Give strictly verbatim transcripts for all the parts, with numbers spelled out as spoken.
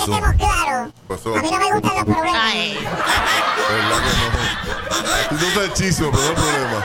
pasó? estemos claros. Pasó. A mí no me gustan los problemas. Ay. ¿Verdad que no? Tú no estás chismo, pero no hay problema.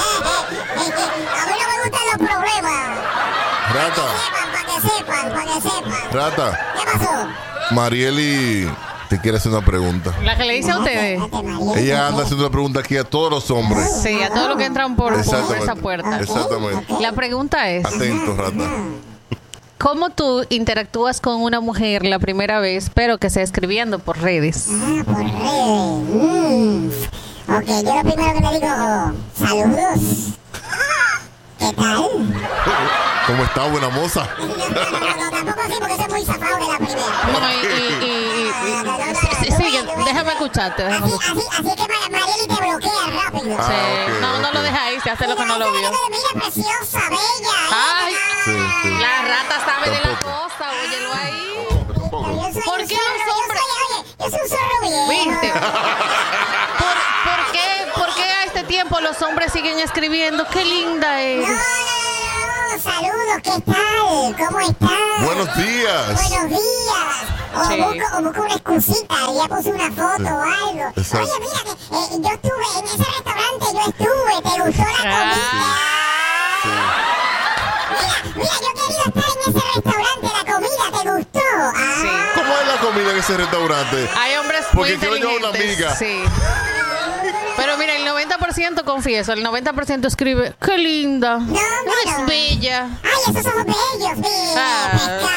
A mí no me gustan los problemas. Rata, Para que sepan, para que sepan. Rata, ¿Qué pasó? Marieli te quiere hacer una pregunta. La que le dice a ustedes. Ella anda haciendo una pregunta aquí a todos los hombres. Sí, a todos los que entran por, por Exactamente. esa puerta. Exactamente. La pregunta es, Atento, Rata. ¿cómo tú interactúas con una mujer la primera vez, pero que sea escribiendo por redes? Ah, por redes. Mm. Ok, yo lo primero que le digo, oh, saludos. ¿Qué tal? ¿Cómo está, buena moza? No, no, no, no, tampoco así porque soy muy zafado de la primera. No, y, y, y, y- y- sí, sigue, déjame escucharte. Déjame Así, escucharte. así, así que Ma- Marieli te bloquea rápido. Ah, Sí. ok, no, no ok. lo deja ahí, se hace lo que no lo vio. Mira, preciosa, bella. Ay, Sí, sí. la rata sabe de la Tampoco. cosa, óyelo ahí. Yo soy ¿Por un qué zorro, los yo hombres- soy- oye, yo soy un zorro viejo. ¿Viste? ¿Por, por qué, ¿Por qué a este tiempo los hombres siguen escribiendo? ¡Qué linda No, eres! no, no, no, saludos, ¿qué tal? ¿Cómo estás? Buenos días. Buenos días. O, Sí. busco, o busco una excusita y ya puse una foto o algo. Exacto. Oye, mira, que eh, yo estuve en ese restaurante, yo estuve, ¿te gustó la comida? Mira, mira, yo he querido estar en ese restaurante, la comida, ¿te gustó? Ah, Sí. ¿Cómo es la comida en ese restaurante? Hay hombres muy Porque quiero yo una inteligentes. amiga. Sí. Pero mira, el noventa por ciento, confieso, el noventa por ciento escribe, ¡qué linda! No, ¡Eres no. bella! Ay, esos ojos bellos, sí, Ah. pescado.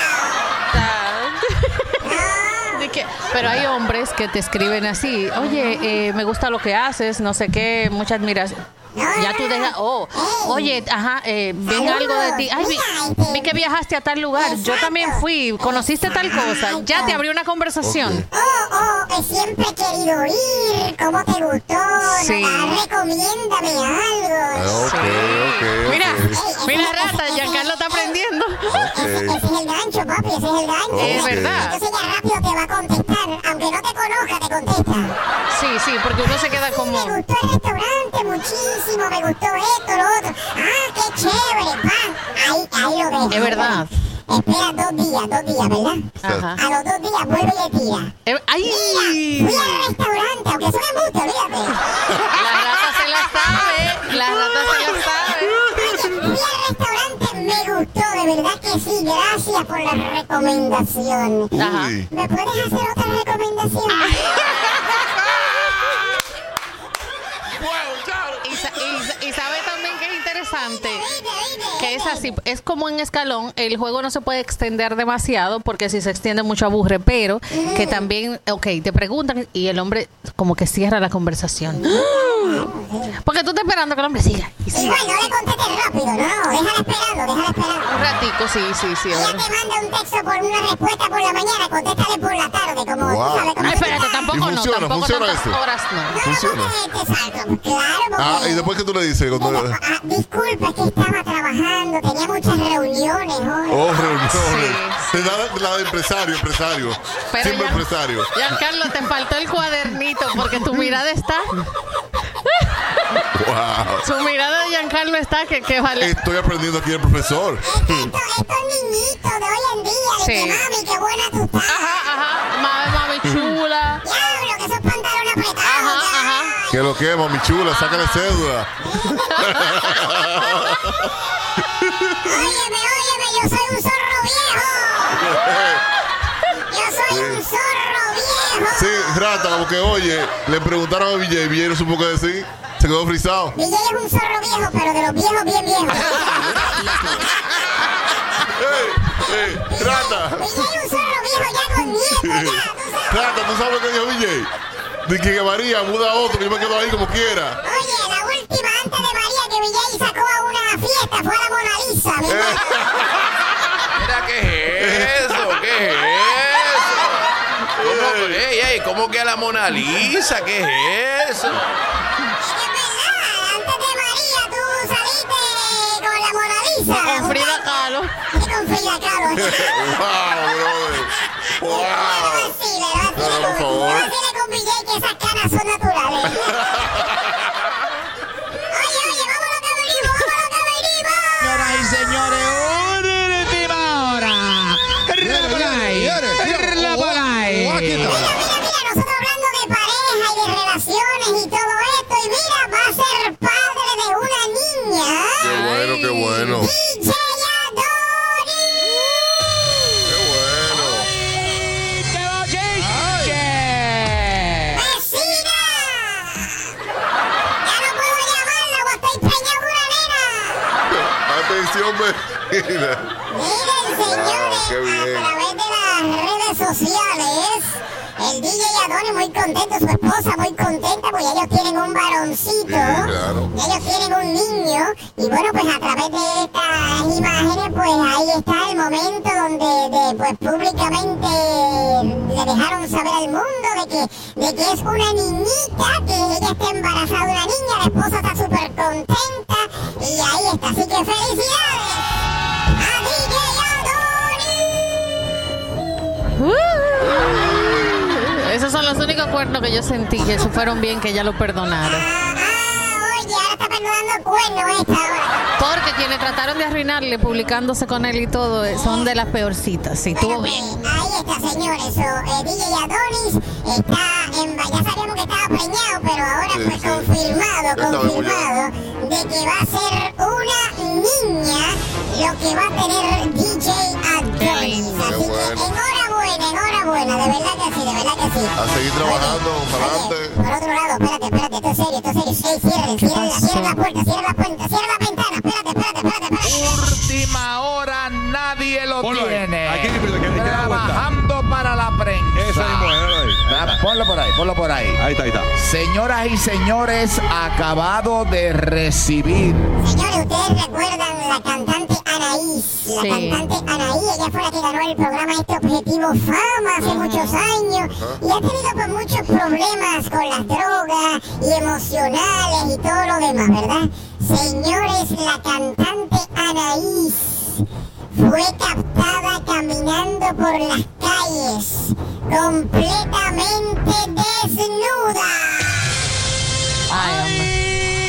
Ah. De que- Pero hay hombres que te escriben así, oye, eh, me gusta lo que haces, no sé qué, mucha admiración. Ya tú dejas, oh, oye, ajá, eh, ven algo de ti. Ay, vi, vi que viajaste a tal lugar, yo también fui, conociste tal cosa, ya te abrió una conversación. Oh, oh, eh, siempre he querido ir. ¿Cómo te gustó? Sí. Ah, recomiéndame Ah, algo. ok, ok, Mira, ok. mira, rata, Giancarlo está aprendiendo. Ese, ese es el gancho, papi, ese es el gancho. Es Ok. verdad. Entonces ya rápido te va a contestar. Aunque no te conozca, te contesta. Sí, sí, porque uno se queda Sí, como... me gustó el restaurante muchísimo, me gustó esto, lo otro. Ah, qué chévere, pan. Ahí, ahí lo dejo. Es verdad. Espera dos días, dos días, ¿verdad? Ajá. A los dos días vuelve y le tira. Eh, ¡Ay! Fui al restaurante, aunque son embustes, olvídate. La rata se la sabe, la rata se la sabe. Fui al restaurante, me gustó, de verdad que sí. Gracias por la recomendación. Ajá. Uy. ¿Me puedes hacer otra recomendación? Y, sa- y sa- y sabe también que es interesante, Dime, dime. que es así, es como en escalón, el juego no se puede extender demasiado porque si se extiende mucho aburre, pero que también, ok, te preguntan y el hombre como que cierra la conversación. Porque tú estás esperando que el hombre siga y siga. Igual, no le contestes rápido, no, déjala esperando, déjala esperando. Un ratico, sí, sí, sí. Ella ahora. te manda un texto por una respuesta por la mañana, contéstale por la tarde, como Wow. tú sabes cómo Ay, es. espérate, tampoco ¿Y no, funciona? tampoco ¿Funciona tantas eso? horas no. No, no, Funciona. porque, exacto, claro, porque... Ah, y después que tú le dices cuando... Mira, ah, disculpa, es que estaba trabajando, tenía muchas reuniones hoy. Oh, reuniones. Sí. Te da la de empresario, empresario. Pero Siempre ya- empresario. Giancarlo, te faltó el cuadernito porque tu mirada está, Wow. su mirada de Giancarlo está que, que vale. Estoy aprendiendo aquí el profesor. Estos, estos niñitos de hoy en día, de Sí. que mami, qué buena tú estás. Ajá, ajá, mami, mami chula. Diablo, que esos pantalones apretados. Ajá, ya. ajá. Que lo quema, mi chula, sácale cédula. Óyeme, óyeme, yo soy un zorro viejo. Yo soy un zorro viejo. Sí, rata, porque oye, le preguntaron a Villay, Villay no supo qué decir, se quedó frisado. Villay es un zorro viejo, pero de los viejos bien viejos. ¡Ey! ¡Ey! ¡Rata! Villay es un zorro viejo ya con nietos, ya, tú sabes. Rata, ¿tú sabes lo que dijo Villay? De que María muda a otro, que yo me quedo ahí como quiera. Oye, la última antes de María que Villay sacó a una fiesta fue a la Mona Lisa, mi hermano. Mira, ¿qué es eso? ¿Qué es eso? ¿Cómo, ey, ey, ¿cómo que a la Mona Lisa? ¿Qué es eso? Es que es verdad, antes de María tú saliste con la Mona Lisa. Con Frida Kahlo. Y con Frida Kahlo. ¡Wow, brother! ¡Wow! Sí, ¿verdad? No, no, por Sí, favor. dile con Villay que esas canas son naturales. Oye, oye, vámonos que venimos, vámonos que venimos. Señoras y señores, última hora. La por ahí, la por ahí. Mira. Miren, señores, qué bien. a través de las redes sociales, el D J Adonis muy contento, su esposa muy contenta, porque ellos tienen un varoncito, Sí, claro. y ellos tienen un niño, y bueno, pues a través de estas imágenes, pues ahí está el momento donde de, pues públicamente le dejaron saber al mundo de que, de que es una niñita, que ella está embarazada de una niña, la esposa está súper contenta, y ahí está, así que felicidades a D J Adonis. Esos son los únicos cuernos que yo sentí, que eso fueron bien, que ella lo perdonara. Ah, ah, oye, ahora está perdonando cuernos esta hora. Porque quienes trataron de arruinarle publicándose con él y todo, eh, son de las peorcitas. Sí, Bueno, estuvo pues, bien. ahí está, señores. So, eh, D J Adonis está en... Ya sabíamos que estaba preñado, pero ahora Sí, pues sí. confirmado, Ya sabemos confirmado de que va a ser una niña lo que va a tener D J Adonis. lindo. Así Qué que bueno. enhorabuena, enhorabuena, de verdad que sí, de verdad que sí. A seguir trabajando, para Oye, adelante. por otro lado, espérate, espérate, esto es serio, esto es serio. Ey, cierren, cierren, la- cierren la puerta, cierren la puerta, cierren la ventana, espérate, espérate, espérate, espérate. Última hora, nadie lo Ponlo ahí. tiene. Aquí, que- que- que te da vuelta. Trabajando para la prensa. Esa mismo, ahí. Ah, Ponlo por ahí, ponlo por ahí. Ahí está, ahí está. Señoras y señores, acabado de recibir. Señores, ustedes recuerdan la cantante Anaís, la Sí. cantante Anaís, ella fue la que ganó el programa este Objetivo Fama hace muchos años y ha tenido pues muchos problemas con las drogas y emocionales y todo lo demás, ¿verdad? Señores, la cantante Anaís fue captada caminando por las calles completamente desnuda. Ay, hombre.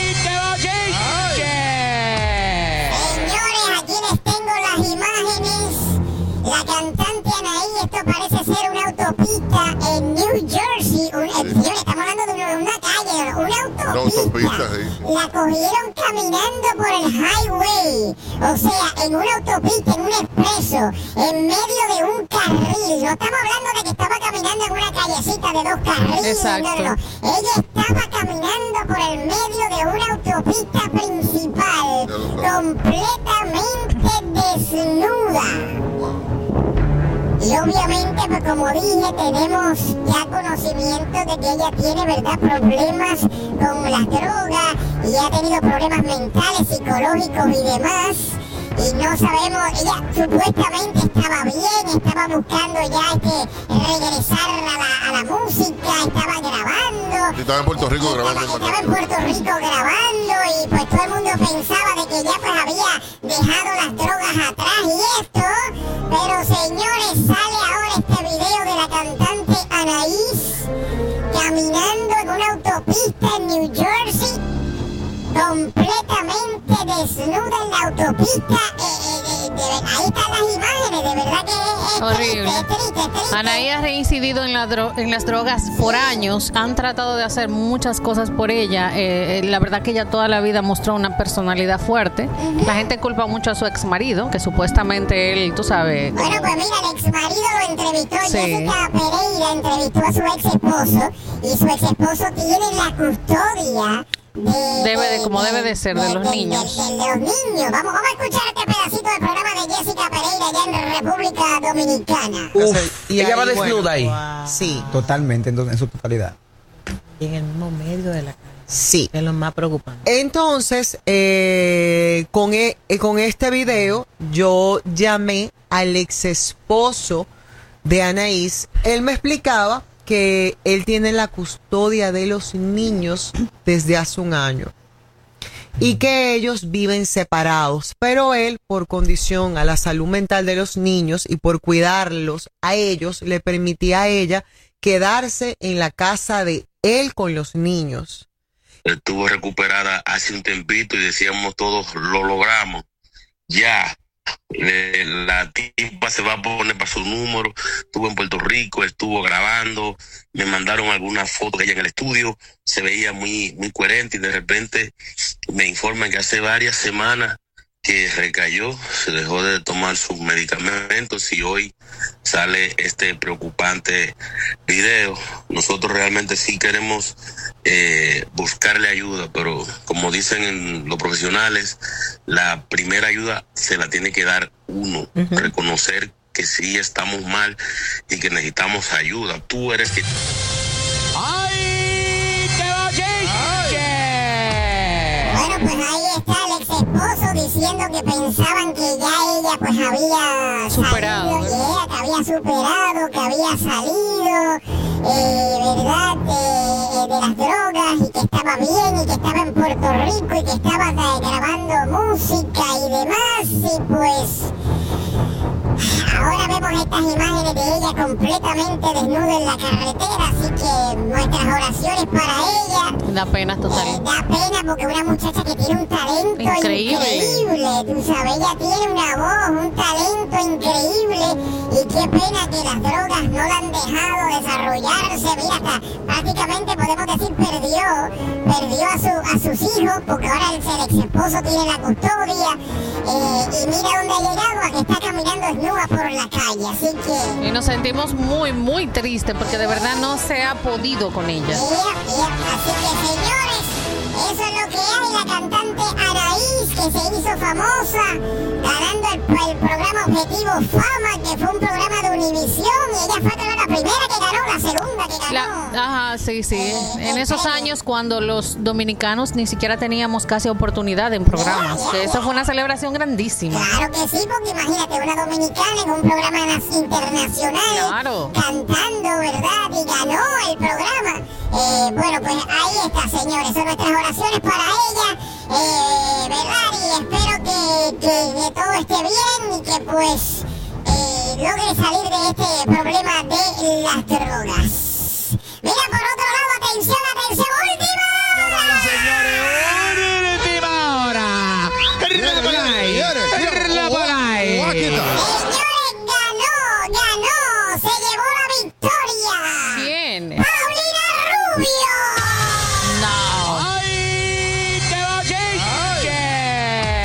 Señores, aquí les tengo las imágenes. La cantante Anaí, esto parece ser una autopista en New Jersey. Un, eh, señores, estamos hablando de una, una calle, una autopista. Una autopista, sí. La cogieron caminando por el highway. O sea, en una autopista, en un expreso, en medio de un carril. No estamos hablando de que estaba caminando en una callecita de dos carriles. Exacto. No, no, no. Ella estaba caminando por el medio de una autopista principal, Ya lo sabes. completamente desnuda. Y obviamente, pues como dije, tenemos ya conocimiento de que ella tiene, ¿verdad?, problemas con las drogas y ha tenido problemas mentales, psicológicos y demás. Y no sabemos, ella supuestamente estaba bien, estaba buscando ya este, regresar a la, a la música, estaba grabando. Sí, estaba en Puerto Rico Estaba- grabando. Estaba en Puerto Rico grabando y pues todo el mundo pensaba de que ya pues había dejado las drogas atrás y esto. Pero señores, sale ahora este video de la cantante Anaís caminando en una autopista en New Jersey, completamente desnuda en la autopista. Eh, eh, eh, de ver- ahí están las imágenes, de verdad que es, es Horrible. triste, es triste, es triste. Anaí ha reincidido en, la dro- en las drogas por años. Han tratado de hacer muchas cosas por ella. Eh, eh, la verdad que ella toda la vida mostró una personalidad fuerte. La gente culpa mucho a su ex marido, que supuestamente él, tú sabes. Bueno, pues mira, el ex marido lo entrevistó, Sí. Jessica Pereira entrevistó a su ex esposo y su ex esposo tiene la custodia de, Debe de- como debe de ser, de los niños. De, de- de los niños. Vamos, vamos a escuchar este pedacito del programa de Jessica Pereira allá en República Dominicana. Uf, y ella ahí, va desnuda bueno, ahí. wow. Sí, Totalmente, en, en su totalidad. Y en el mismo medio de la calle. sí. Es lo más preocupante. Entonces, eh, con, e- eh, con este video, yo llamé al ex esposo de Anaís. Él me explicaba que él tiene la custodia de los niños desde hace un año y que ellos viven separados, pero él, por condición a la salud mental de los niños y por cuidarlos a ellos, le permitía a ella quedarse en la casa de él con los niños. Estuvo recuperada hace un tempito y decíamos todos, lo logramos. Ya, eh, la tipa se va a poner para su número. Estuvo en Puerto Rico, estuvo grabando, me mandaron algunas fotos de ella en el estudio, se veía muy, muy coherente y de repente me informan que hace varias semanas que recayó, se dejó de tomar sus medicamentos y hoy sale este preocupante video. Nosotros realmente sí queremos eh, buscarle ayuda, pero como dicen en los profesionales, la primera ayuda se la tiene que dar uno, uh-huh. reconocer que sí estamos mal y que necesitamos ayuda. Tú eres que... ¡Ay! ¡Qué bochinche! Bueno, pues ahí está el ex esposo diciendo que pensaban que ya ella pues había superado, salido, yeah, que había superado, que había salido, eh, ¿verdad? Eh, de las drogas y que estaba bien y que estaba en Puerto Rico y que estaba eh, grabando música y demás y pues... Ahora vemos estas imágenes de ella completamente desnuda en la carretera, así que nuestras oraciones para ella. Da pena total. Eh, da pena porque una muchacha que tiene un talento increíble. increíble, tú sabes, ella tiene una voz, un talento increíble y qué pena que las drogas no la han dejado desarrollarse. Mira, hasta prácticamente podemos decir perdió, perdió a, su, a sus hijos porque ahora el, el ex esposo tiene la custodia eh, y mira dónde ha llegado, a que está caminando desnuda por la calle, así que... Y nos sentimos muy, muy tristes porque de verdad no se ha podido con ella. Yeah, yeah. Así que, señores, eso es lo que hay. La cantante Anaís, que se hizo famosa, ganando el, el programa Objetivo Fama, que fue un programa de Univisión, y ella fue la primera que ganó, la segunda que ganó. La, ajá, sí, sí. Eh, en esos años cuando los dominicanos ni siquiera teníamos casi oportunidad en programas. Yeah, yeah, que eso fue una celebración grandísima. Claro que sí, porque imagínate, una dominicana en un programa internacional, claro, cantando, ¿verdad? Y ganó el programa. Eh, bueno, pues ahí está, señores. Son nuestras oraciones para ella, eh, ¿verdad? Y espero que, que, que todo esté bien y que pues eh, logre salir de este problema de las drogas.